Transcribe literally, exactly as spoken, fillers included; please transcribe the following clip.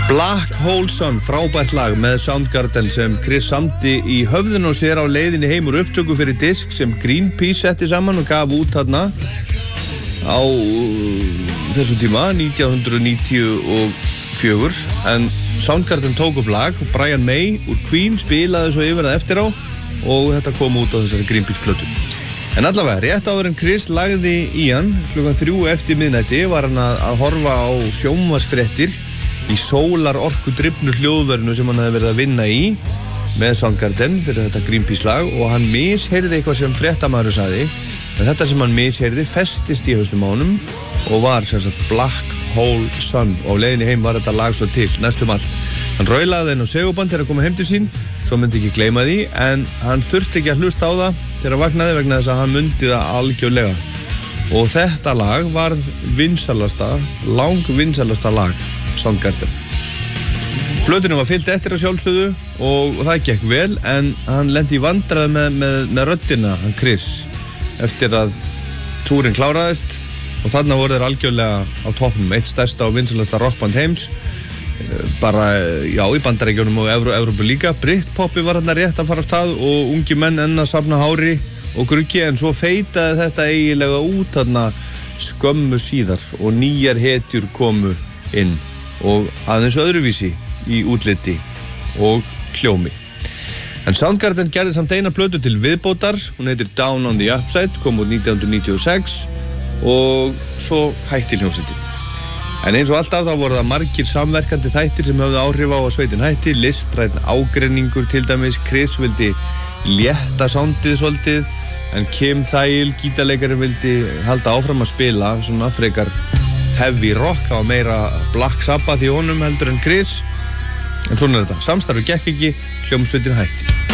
Black Hole Sun, frábært lag með Soundgarden sem Chris samdi í höfðun og sér á leiðinni heim úr upptöku fyrir disk sem Greenpeace setti saman og gaf út þarna á þessum tíma, nítján hundruð níutíu og fjögur, en Soundgarden tók upp lag og Brian May úr Queen spilaði svo yfir það eftir á og þetta kom út á þessari Greenpeace plötu. En allavega, rétt áður en Chris lagði í hann, klukkan þrjú eftir miðnætti, var hann að, að horfa á sjónvarpsfréttir í sólar orku drifnu hljóðverinu sem hann hefði verið að vinna í með Soundgarden fyrir þetta Greenpeace lag og hann misheyrði eitthvað sem fréttamaður sagði, en þetta sem hann misheyrði festist í haustum á honum og var sem sagt Black Hole Sun og á leiðinni heim var þetta lag svo til, næstum allt. Hann raulaði þenn á seguband þegar að koma heim til sín, svo myndi ekki gleyma því, en hann þurfti ekki að hlusta á það þegar hann vaknaði vegna þess að hann myndi það algjörlega. Og þetta lag var vinsalasta, lang vinsalasta lag Soundgarden. Plötunum var fyllt eftir að sjálfsögðu og það gekk vel, en hann lenti í vandræði með, með, með röddina, hann Chris, eftir að túrin kláraðist og þarna voru þeir algjörlega á toppnum, eitt stærsta og vinsalasta rockband heims, bara, já, í Bandaríkjunum og Evró, Evrópu líka. Britpopi var þarna rétt að fara af stað og ungi menn enn að safna hári og gruggi, en svo feitaði þetta eiginlega út þarna skömmu síðar og nýjar hetjur komu inn og aðeins öðruvísi í útliti og hljómi. En Soundgarden gerði samt eina plötu til viðbótar, hún heitir Down on the Upside, kom út nítján hundruð níutíu og sex og svo hætti hljómsveitin. En eins og alltaf þá voru það margir samverkandi þættir sem höfðu áhrif á að sveitin hætti, listræn ágreiningur til dæmis, Chris vildi létta soundið svolítið, en Kim Thayil, gítarleikari, vildi halda áfram að spila svona frekar heavy rock, það var meira Black Sabbath í honum heldur en Chris, en svona er þetta, samstarfið gekk ekki, hljómsveitin hætti.